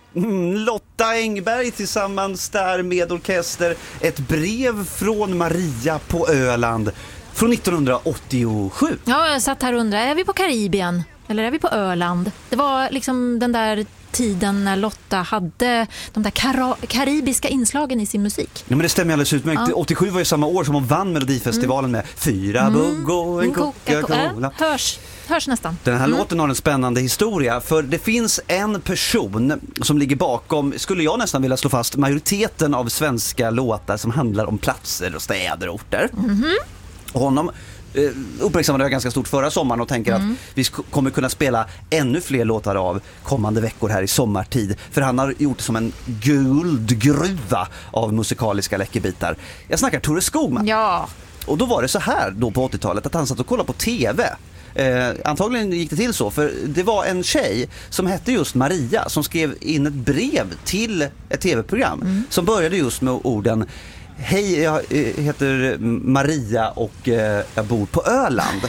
Lotta Engberg tillsammans där med orkester. Ett brev från Maria på Öland från 1987. Ja, jag satt här och undrade, är vi på Karibien eller är vi på Öland? Det var liksom den där tiden när Lotta hade de där karibiska inslagen i sin musik. Ja, men det stämmer alldeles utmärkt. Ja. 87 var ju samma år som hon vann Melodifestivalen med 4 bugg och en Coca-Cola. Hörs nästan. Den här låten har en spännande historia, för det finns en person som ligger bakom, skulle jag nästan vilja slå fast, majoriteten av svenska låtar som handlar om platser och städer och orter. Och honom uppmärksammade jag ganska stort förra sommaren och tänker att vi kommer kunna spela ännu fler låtar av kommande veckor här i sommartid, för han har gjort det som en guldgruva av musikaliska läckerbitar. Jag snackar Tore Skogman. Ja. Och då var det så här då på 80-talet att han satt och kollade på TV. Antagligen gick det till så, för det var en tjej som hette just Maria som skrev in ett brev till ett TV-program som började just med orden: hej, jag heter Maria och jag bor på Öland.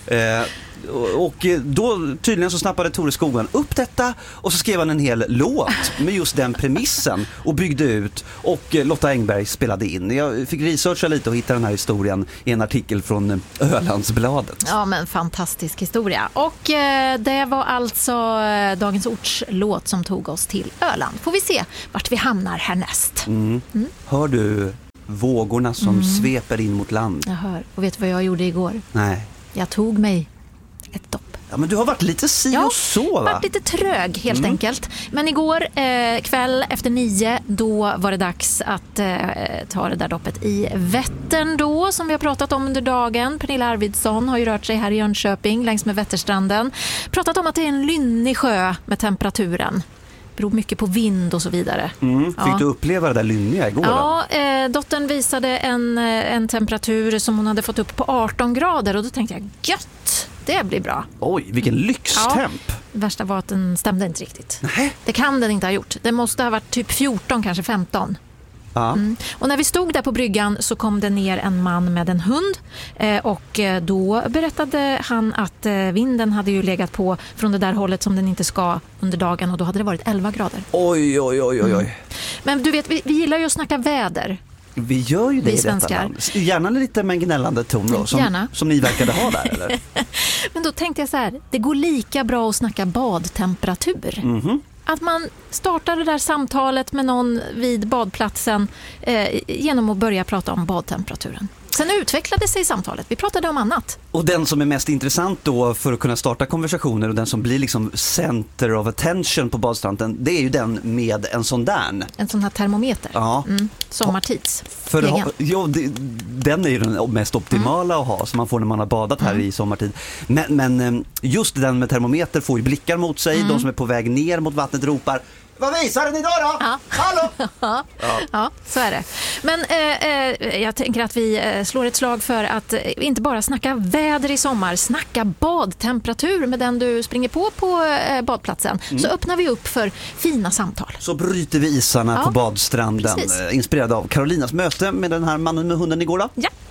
Och då tydligen så snappade Tore Skogman upp detta och så skrev han en hel låt med just den premissen och byggde ut, och Lotta Engberg spelade in. Jag fick researcha lite och hitta den här historien i en artikel från Ölandsbladet. Ja, men fantastisk historia. Och det var alltså Dagens Orts låt som tog oss till Öland. Får vi se vart vi hamnar härnäst. Hör du vågorna som sveper in mot land? Jag hör. Och vet du vad jag gjorde igår? Nej. Jag tog mig ett dopp. Ja, men du har varit lite och så, va? Varit lite trög helt enkelt. Men igår kväll efter 9, då var det dags att ta det där doppet i Vättern då, som vi har pratat om under dagen. Pernilla Arvidsson har ju rört sig här i Jönköping längs med Vätterstranden. Pratat om att det är en lynnig sjö med temperaturen. Beror mycket på vind och så vidare. Fick du uppleva det där lynniga igår? Ja, dottern visade en temperatur som hon hade fått upp på 18 grader och då tänkte jag, gött, det blir bra. Oj, vilken lyxtemp. Ja, det värsta var att den stämde inte riktigt. Nej. Det kan den inte ha gjort. Det måste ha varit typ 14, kanske 15. Ja. Och när vi stod där på bryggan så kom det ner en man med en hund och då berättade han att vinden hade ju legat på från det där hållet som den inte ska under dagen, och då hade det varit 11 grader. Oj. Men du vet, vi gillar ju att snacka väder. Vi gör ju det vi i detta land. Gärna lite med en gnällande ton då, som ni verkade ha där, eller? Men då tänkte jag så här, det går lika bra att snacka badtemperatur. Att man startar det där samtalet med någon vid badplatsen genom att börja prata om badtemperaturen. Sen utvecklade sig samtalet. Vi pratade om annat. Och den som är mest intressant då för att kunna starta konversationer och den som blir liksom center of attention på badstranden, det är ju den med en sån där. En sån här termometer. Ja. Sommartids. Den är ju den mest optimala att ha som man får när man har badat här i sommartid. Men just den med termometer får ju blickar mot sig. De som är på väg ner mot vattnet ropar: vad visar den idag då? Ja. Hallå? Ja, så är det. Men jag tänker att vi slår ett slag för att inte bara snacka väder i sommar, snacka badtemperatur med den du springer på badplatsen. Så öppnar vi upp för fina samtal. Så bryter vi isarna på badstranden. Precis. Inspirerad av Carolinas möte med den här mannen med hunden igår då. Ja.